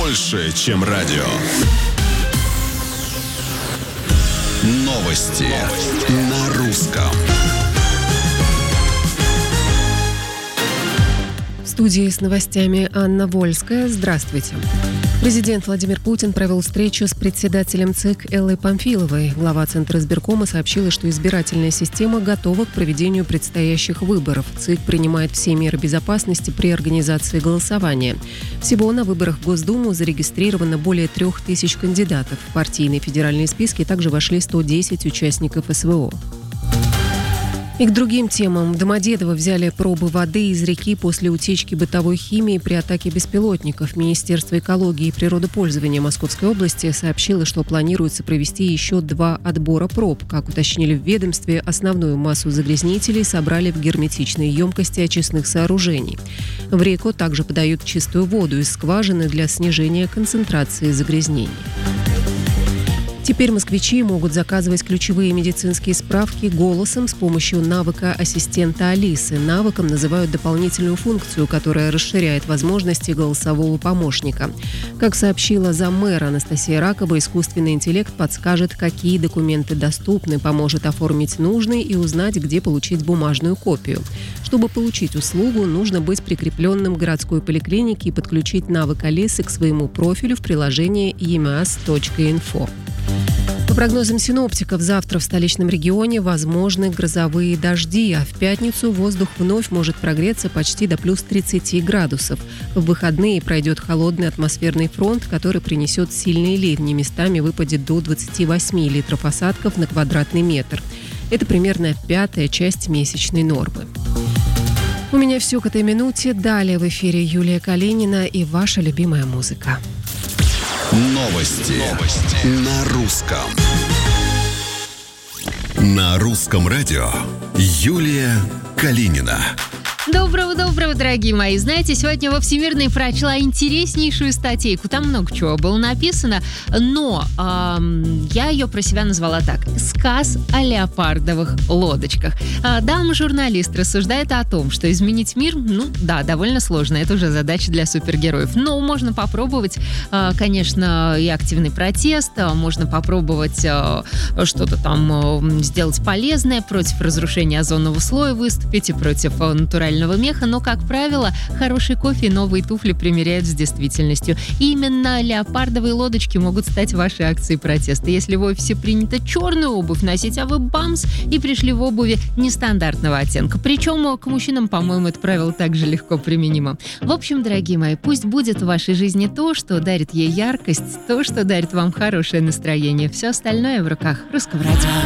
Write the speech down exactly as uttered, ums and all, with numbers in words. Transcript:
больше, чем радио. Новости на русском. В студии с новостями Анна Вольская. Здравствуйте. Президент Владимир Путин провел встречу с председателем ЦИК Эллой Памфиловой. Глава Центра избиркома сообщила, что избирательная система готова к проведению предстоящих выборов. ЦИК принимает все меры безопасности при организации голосования. Всего на выборах в Госдуму зарегистрировано более трех тысяч кандидатов. В партийные федеральные списки также вошли сто десять участников СВО. И к другим темам. В Домодедово взяли пробы воды из реки после утечки бытовой химии при атаке беспилотников. Министерство экологии и природопользования Московской области сообщило, что планируется провести еще два отбора проб. Как уточнили в ведомстве, основную массу загрязнителей собрали в герметичные емкости очистных сооружений. В реку также подают чистую воду из скважины для снижения концентрации загрязнений. Теперь москвичи могут заказывать ключевые медицинские справки голосом с помощью навыка ассистента Алисы. Навыком называют дополнительную функцию, которая расширяет возможности голосового помощника. Как сообщила заммэра Анастасия Ракова, искусственный интеллект подскажет, какие документы доступны, поможет оформить нужный и узнать, где получить бумажную копию. Чтобы получить услугу, нужно быть прикрепленным к городской поликлинике и подключить навык Алисы к своему профилю в приложении и эм а эс точка инфо. По прогнозам синоптиков, завтра в столичном регионе возможны грозовые дожди, а в пятницу воздух вновь может прогреться почти до плюс тридцати градусов. В выходные пройдет холодный атмосферный фронт, который принесет сильные ливни. Местами выпадет до двадцати восьми литров осадков на квадратный метр. Это примерно пятая часть месячной нормы. У меня все к этой минуте. Далее в эфире Юлия Калинина и ваша любимая музыка. Новости. Новости на русском. На русском радио Юлия Калинина. Доброго-доброго, дорогие мои. Знаете, сегодня во Всемирной прочла интереснейшую статейку. Там много чего было написано, но эм, я ее про себя назвала так. «Сказ о леопардовых лодочках». Э, дама-журналист рассуждает о том, что изменить мир, ну да, довольно сложно. Это уже задача для супергероев. Но можно попробовать, э, конечно, и активный протест, э, можно попробовать э, что-то там э, сделать полезное, против разрушения озонового слоя выступить и против э, натурального меха, но, как правило, хороший кофе и новые туфли примеряют с действительностью. И именно леопардовые лодочки могут стать вашей акцией протеста. Если в офисе принято черную обувь носить, а вы бамс и пришли в обуви нестандартного оттенка. Причем к мужчинам, по-моему, это правило также легко применимо. В общем, дорогие мои, пусть будет в вашей жизни то, что дарит ей яркость, то, что дарит вам хорошее настроение. Все остальное в руках Русского радио.